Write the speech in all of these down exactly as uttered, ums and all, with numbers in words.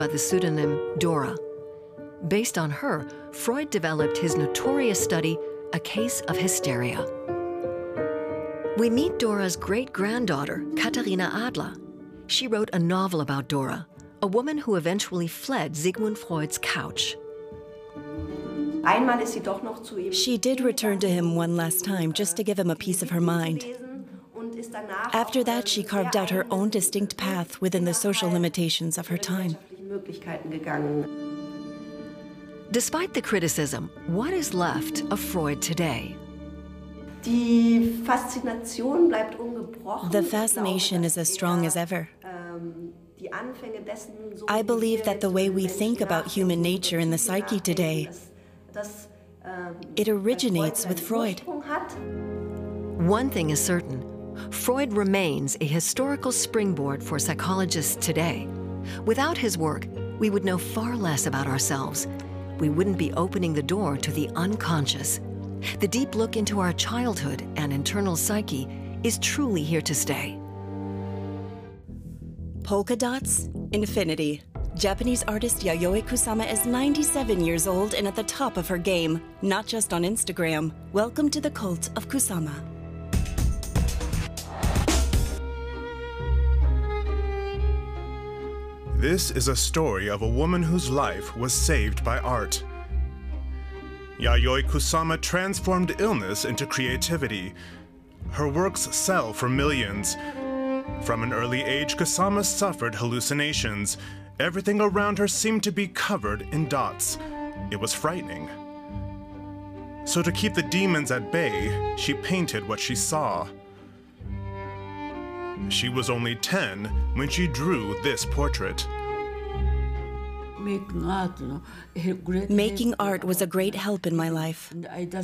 by the pseudonym Dora. Based on her, Freud developed his notorious study, A Case of Hysteria. We meet Dora's great-granddaughter, Katharina Adler. She wrote a novel about Dora, a woman who eventually fled Sigmund Freud's couch. She did return to him one last time just to give him a piece of her mind. After that, she carved out her own distinct path within the social limitations of her time. Despite the criticism, what is left of Freud today? The fascination is as strong as ever. I believe that the way we think about human nature and the psyche today, it originates with Freud. One thing is certain, Freud remains a historical springboard for psychologists today. Without his work, we would know far less about ourselves. We wouldn't be opening the door to the unconscious. The deep look into our childhood and internal psyche is truly here to stay. Polka dots, infinity. Japanese artist Yayoi Kusama is ninety-seven years old and at the top of her game, not just on Instagram. Welcome to the cult of Kusama. This is a story of a woman whose life was saved by art. Yayoi Kusama transformed illness into creativity. Her works sell for millions. From an early age, Kusama suffered hallucinations. Everything around her seemed to be covered in dots. It was frightening. So to keep the demons at bay, she painted what she saw. She was only ten when she drew this portrait. Making art was a great help in my life.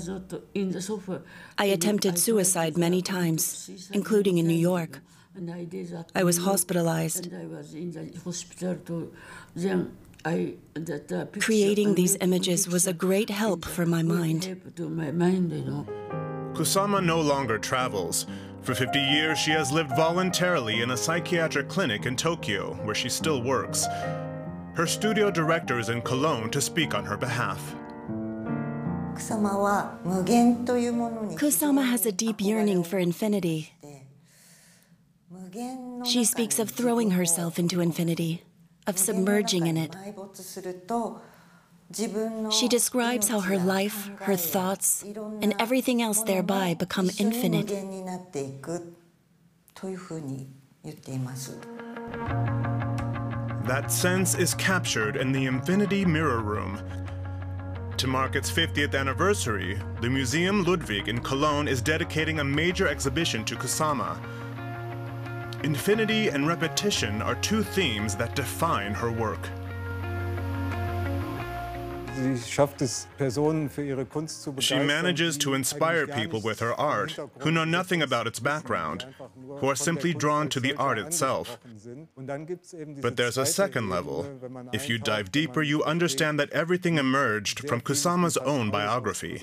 I attempted suicide many times, including in New York. I was hospitalized. Creating these images was a great help for my mind. Kusama no longer travels. For fifty years, she has lived voluntarily in a psychiatric clinic in Tokyo, where she still works. Her studio director is in Cologne to speak on her behalf. Kusama has a deep yearning for infinity. She speaks of throwing herself into infinity, of submerging in it. She describes how her life, her thoughts, and everything else thereby become infinite. That sense is captured in the Infinity Mirror Room. To mark its fiftieth anniversary, the Museum Ludwig in Cologne is dedicating a major exhibition to Kusama. Infinity and repetition are two themes that define her work. She manages to inspire people with her art who know nothing about its background, who are simply drawn to the art itself. But there's a second level. If you dive deeper, you understand that everything emerged from Kusama's own biography.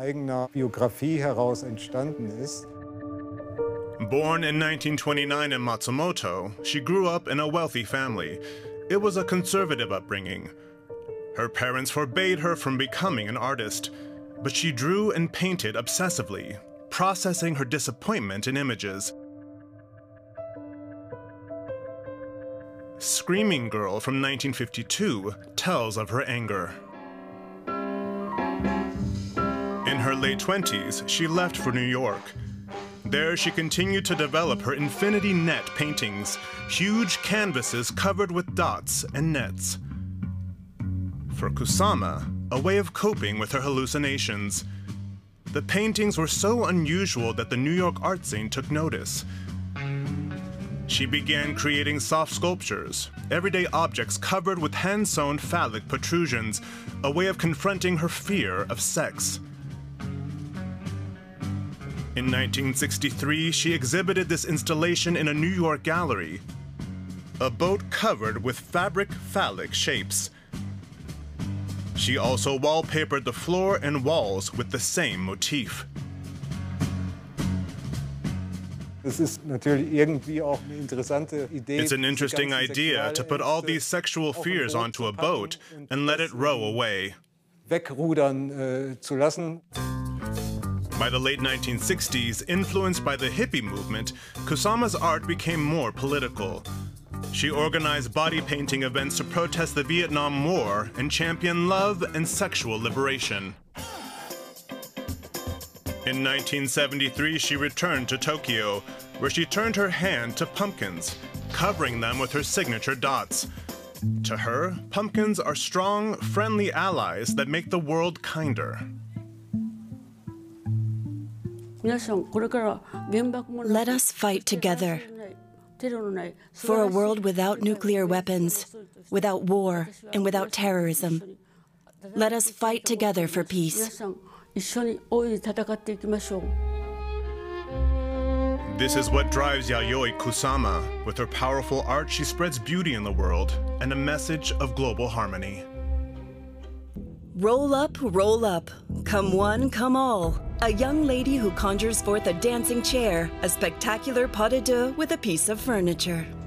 Born in nineteen twenty-nine in Matsumoto, she grew up in a wealthy family. It was a conservative upbringing. Her parents forbade her from becoming an artist, but she drew and painted obsessively, processing her disappointment in images. Screaming Girl from nineteen fifty-two tells of her anger. In her late twenties, she left for New York. There, she continued to develop her infinity net paintings, huge canvases covered with dots and nets. For Kusama, a way of coping with her hallucinations. The paintings were so unusual that the New York art scene took notice. She began creating soft sculptures, everyday objects covered with hand-sewn phallic protrusions, a way of confronting her fear of sex. In nineteen sixty-three, she exhibited this installation in a New York gallery, a boat covered with fabric phallic shapes. She also wallpapered the floor and walls with the same motif. It's an interesting idea to put all these sexual fears onto a boat and let it row away. By the late nineteen sixties, influenced by the hippie movement, Kusama's art became more political. She organized body painting events to protest the Vietnam War and champion love and sexual liberation. In nineteen seventy-three, she returned to Tokyo, where she turned her hand to pumpkins, covering them with her signature dots. To her, pumpkins are strong, friendly allies that make the world kinder. Let us fight together for a world without nuclear weapons, without war, and without terrorism. Let us fight together for peace. This is what drives Yayoi Kusama. With her powerful art, she spreads beauty in the world and a message of global harmony. Roll up, roll up. Come one, come all. A young lady who conjures forth a dancing chair, a spectacular pas de deux with a piece of furniture.